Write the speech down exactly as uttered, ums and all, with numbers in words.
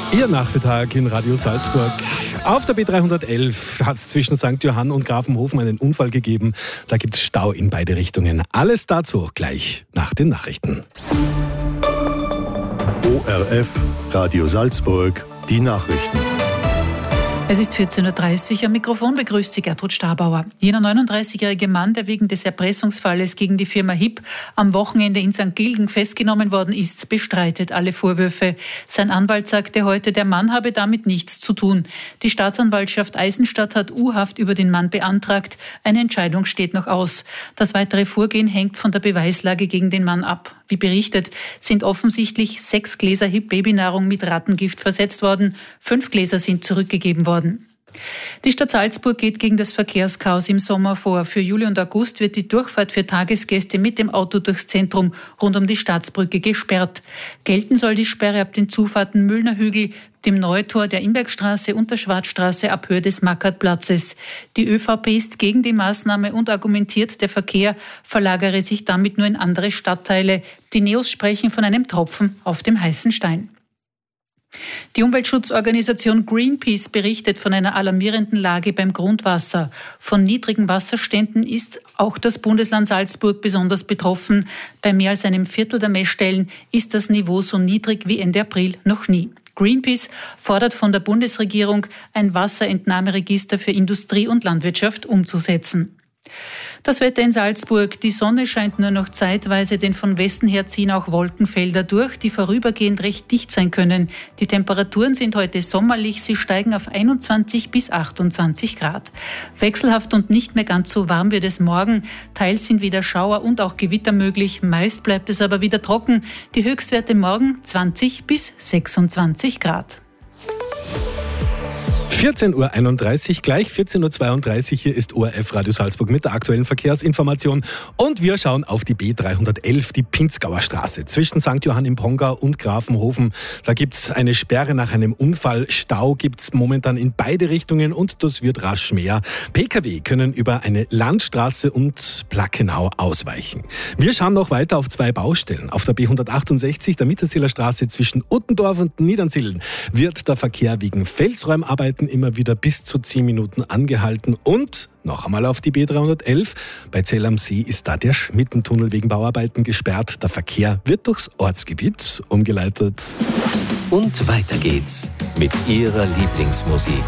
Ihr Nachmittag in Radio Salzburg. Auf der B dreihundertelf hat es zwischen Sankt Johann und Grafenhofen einen Unfall gegeben. Da gibt es Stau in beide Richtungen. Alles dazu gleich nach den Nachrichten. O R F, Radio Salzburg, die Nachrichten. Es ist vierzehn Uhr dreißig, am Mikrofon begrüßt Sie Gertrud Stabauer. Jener neununddreißigjährige Mann, der wegen des Erpressungsfalles gegen die Firma H I P am Wochenende in Sankt Gilgen festgenommen worden ist, bestreitet alle Vorwürfe. Sein Anwalt sagte heute, der Mann habe damit nichts zu tun. Die Staatsanwaltschaft Eisenstadt hat U-Haft über den Mann beantragt. Eine Entscheidung steht noch aus. Das weitere Vorgehen hängt von der Beweislage gegen den Mann ab. Wie berichtet, sind offensichtlich sechs Gläser H I P-Babynahrung mit Rattengift versetzt worden. Fünf Gläser sind zurückgegeben worden. Die Stadt Salzburg geht gegen das Verkehrschaos im Sommer vor. Für Juli und August wird die Durchfahrt für Tagesgäste mit dem Auto durchs Zentrum rund um die Staatsbrücke gesperrt. Gelten soll die Sperre ab den Zufahrten Müllner Hügel, dem Neutor der Imbergstraße und der Schwarzstraße ab Höhe des Mackartplatzes. Die ÖVP ist gegen die Maßnahme und argumentiert, der Verkehr verlagere sich damit nur in andere Stadtteile. Die Neos sprechen von einem Tropfen auf dem heißen Stein. Die Umweltschutzorganisation Greenpeace berichtet von einer alarmierenden Lage beim Grundwasser. Von niedrigen Wasserständen ist auch das Bundesland Salzburg besonders betroffen. Bei mehr als einem Viertel der Messstellen ist das Niveau so niedrig wie Ende April noch nie. Greenpeace fordert von der Bundesregierung, ein Wasserentnahmeregister für Industrie und Landwirtschaft umzusetzen. Das Wetter in Salzburg. Die Sonne scheint nur noch zeitweise, denn von Westen her ziehen auch Wolkenfelder durch, die vorübergehend recht dicht sein können. Die Temperaturen sind heute sommerlich, sie steigen auf einundzwanzig bis achtundzwanzig Grad. Wechselhaft und nicht mehr ganz so warm wird es morgen. Teils sind wieder Schauer und auch Gewitter möglich, meist bleibt es aber wieder trocken. Die Höchstwerte morgen zwanzig bis sechsundzwanzig Grad. vierzehn Uhr einunddreißig, gleich vierzehn Uhr zweiunddreißig. Hier ist O R F Radio Salzburg mit der aktuellen Verkehrsinformation. Und wir schauen auf die B dreihundertelf, die Pinzgauer Straße. Zwischen Sankt Johann im Pongau und Grafenhofen. Da gibt es eine Sperre nach einem Unfall. Stau gibt es momentan in beide Richtungen und das wird rasch mehr. Pkw können über eine Landstraße und Plackenau ausweichen. Wir schauen noch weiter auf zwei Baustellen. Auf der B hundertachtundsechzig, der Mittersiler Straße zwischen Uttendorf und Niedernsillen, wird der Verkehr wegen Felsräumarbeiten immer wieder bis zu zehn Minuten angehalten. Und noch einmal auf die B dreihundertelf. Bei Zell am See ist da der Schmittentunnel wegen Bauarbeiten gesperrt. Der Verkehr wird durchs Ortsgebiet umgeleitet. Und weiter geht's mit Ihrer Lieblingsmusik.